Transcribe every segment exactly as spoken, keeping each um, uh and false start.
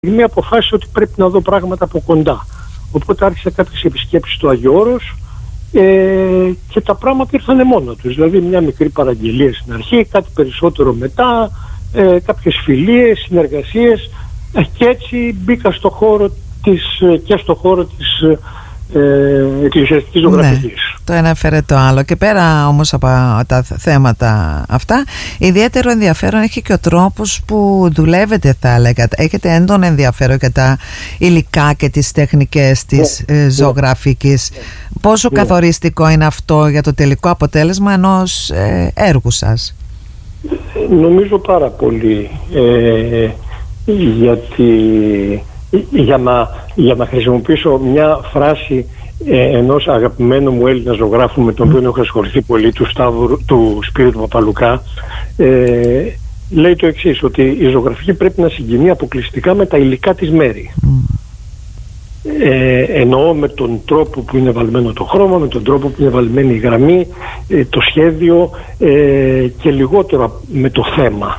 στιγμή αποφάσισα ότι πρέπει να δω πράγματα από κοντά. Οπότε άρχισα κάποιες επισκέψεις στο Άγιο Όρος ε, και τα πράγματα ήρθαν μόνο τους. Δηλαδή μια μικρή παραγγελία στην αρχή, κάτι περισσότερο μετά, ε, κάποιες φιλίες, συνεργασίες ε, και έτσι μπήκα στο χώρο της, και στο χώρο της ε, εκκλησιαστικής ζωγραφικής. Ναι, το ένα έφερε το άλλο. Και πέρα όμως από τα θέματα αυτά, ιδιαίτερο ενδιαφέρον έχει και ο τρόπος που δουλεύετε, θα έλεγα. Έχετε έντονο ενδιαφέρον για τα υλικά και τις τεχνικές της ναι, ε, ζωγραφικής. Ναι. Πόσο ναι. καθοριστικό είναι αυτό για το τελικό αποτέλεσμα ενός ε, έργου σας? Νομίζω πάρα πολύ, ε, γιατί για να, για να χρησιμοποιήσω μια φράση ε, ενός αγαπημένου μου Έλληνα ζωγράφου με τον οποίο έχω ασχοληθεί πολύ, του, Σταύρου, του Σπύρου του Παπαλουκά, ε, λέει το εξής, ότι η ζωγραφική πρέπει να συγκινεί αποκλειστικά με τα υλικά της μέρη. Ε, εννοώ με τον τρόπο που είναι βαλμένο το χρώμα, με τον τρόπο που είναι βαλμένη η γραμμή, ε, το σχέδιο ε, και λιγότερο με το θέμα.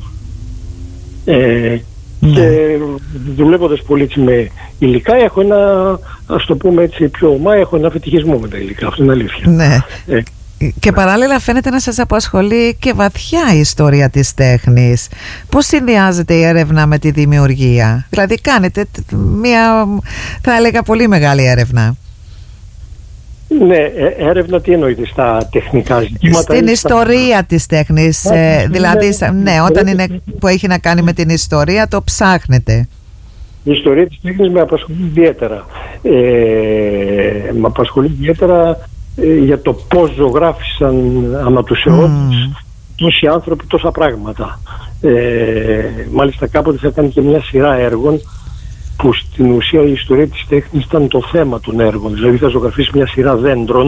Ε, ναι. Και δουλεύοντας πολύ έτσι με υλικά, έχω ένα, ας το πούμε έτσι πιο ομά, έχω ένα φετιχισμό με τα υλικά, αυτό είναι αλήθεια. Ναι. Ε, Και παράλληλα φαίνεται να σας απασχολεί και βαθιά η ιστορία της τέχνης. Πώς συνδυάζεται η έρευνα με τη δημιουργία? Δηλαδή κάνετε μια, θα έλεγα, πολύ μεγάλη έρευνα. Ναι, έρευνα τι εννοείται, στα τεχνικά ζητήματα? Στην ιστορία στα... της τέχνης, Α, ε, δηλαδή ναι, ναι, όταν είναι που έχει να κάνει με την ιστορία, το ψάχνετε. Η ιστορία της τέχνης με απασχολεί ιδιαίτερα. Ε, με απασχολεί ιδιαίτερα ε, για το πώς ζωγράφησαν ανά τους αιώνες mm. τόσοι άνθρωποι τόσα πράγματα. Ε, μάλιστα κάποτε θα κάνει και μια σειρά έργων που στην ουσία η ιστορία της τέχνης ήταν το θέμα των έργων. Δηλαδή θα ζωγραφίσει μια σειρά δέντρων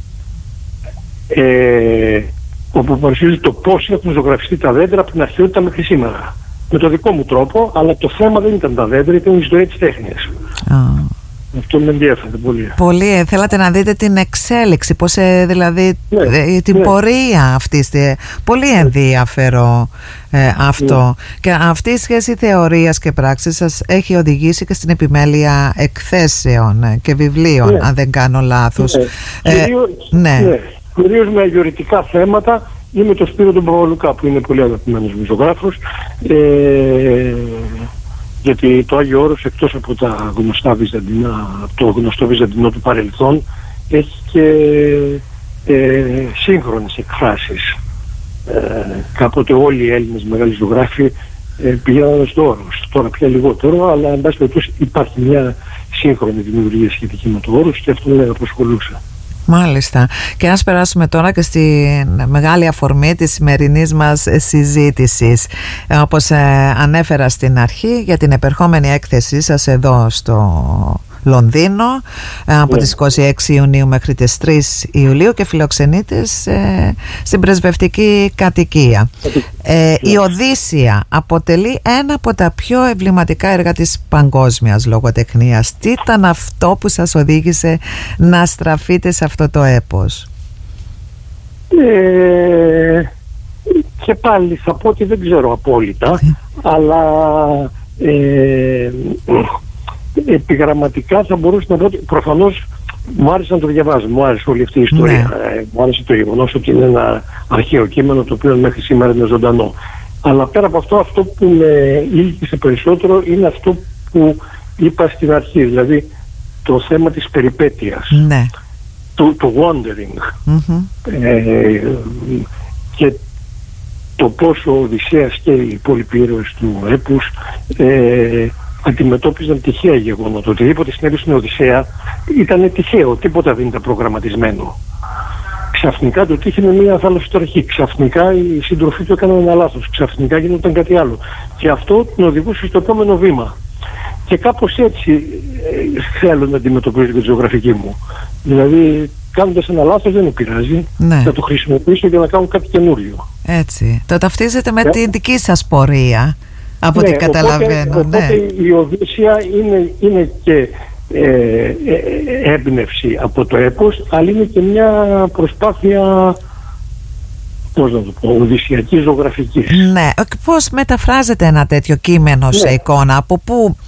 ε, όπου παρουσιάζει το πώς έχουν ζωγραφιστεί τα δέντρα από την αρχαιότητα μέχρι σήμερα. Με το δικό μου τρόπο, αλλά το θέμα δεν ήταν τα δέντρα, ήταν η ιστορία της τέχνης. Oh. Αυτό με ενδιαφέρει πολύ. Πολύ. Θέλατε να δείτε την εξέλιξη, πώς, ε, δηλαδή ναι, την ναι. πορεία αυτής. Πολύ ενδιαφέρον ε, αυτό. Ναι. Και αυτή η σχέση θεωρίας και πράξης σας έχει οδηγήσει και στην επιμέλεια εκθέσεων και βιβλίων, ναι. αν δεν κάνω λάθος. Ναι. Ε, Κυρίως, ναι. ναι. Κυρίως με αγιορητικά θέματα ή με το Σπύρο τον Παπαλουκά, που είναι πολύ αγαπημένος μου ζωγράφος. Ε, γιατί το Άγιο Όρος, εκτός από τα γνωστά βυζαντινά, το γνωστό βυζαντινό του παρελθόν, έχει και ε, σύγχρονες εκφράσεις. Ε, κάποτε όλοι οι Έλληνες μεγάλοι ζωγράφοι ε, πηγαίνανε στο Όρος. Τώρα πια λιγότερο, αλλά εν πάση περιπτώσει υπάρχει μια σύγχρονη δημιουργία σχετική με το Όρος και αυτό με απασχολούσε. Μάλιστα. Και ας περάσουμε τώρα και στη μεγάλη αφορμή της σημερινής μας συζήτησης. Όπως ε, ανέφερα στην αρχή, για την επερχόμενη έκθεσή σας εδώ στο Λονδίνο από yeah. τις είκοσι έξι Ιουνίου μέχρι τις τρεις Ιουλίου και φιλοξενήτες ε, στην πρεσβευτική κατοικία. Ε, yeah. Η Οδύσσεια αποτελεί ένα από τα πιο εμβληματικά έργα της παγκόσμιας λογοτεχνίας. Τι ήταν αυτό που σας οδήγησε να στραφείτε σε αυτό το έπος? Ε, και πάλι θα πω ότι δεν ξέρω απόλυτα αλλά ε, επιγραμματικά θα μπορούσα να πω ότι προφανώς μου άρεσε να το διαβάζω, μου άρεσε όλη αυτή η ιστορία. Ναι. Ε, μου άρεσε το γεγονός ότι είναι ένα αρχαίο κείμενο το οποίο μέχρι σήμερα είναι ζωντανό. Αλλά πέρα από αυτό, αυτό που με ήλκησε περισσότερο είναι αυτό που είπα στην αρχή, δηλαδή το θέμα της περιπέτειας, ναι. το, το wandering. Mm-hmm. Ε, και το πόσο ο Οδυσσέας και οι υπόλοιποι ήρωες του έπους ε, αντιμετώπιζαν τυχαία γεγονότα. Οτιδήποτε συνέβη στην Οδυσσέα ήταν τυχαίο, τίποτα δεν ήταν προγραμματισμένο. Ξαφνικά το τύχαινε μια θαλασσοτραχή, ξαφνικά οι σύντροφοί του έκαναν ένα λάθος, ξαφνικά γινόταν κάτι άλλο. Και αυτό τον οδηγούσε στο επόμενο βήμα. Και κάπως έτσι ε, θέλω να αντιμετωπίζω τη ζωγραφική μου. Δηλαδή, κάνοντας ένα λάθος δεν με πειράζει, ναι. θα το χρησιμοποιήσω για να κάνω κάτι καινούριο. Έτσι. Το ταυτίζετε με yeah. την δική σας πορεία, από ό,τι ναι, καταλαβαίνω. Οπότε, ναι. οπότε η Οδύσσεια είναι, είναι και ε, ε, έμπνευση από το έπος, αλλά είναι και μια προσπάθεια πώς να το πω, οδυσσιακής ζωγραφικής. Ναι, πώς μεταφράζεται ένα τέτοιο κείμενο ναι. σε εικόνα, από πού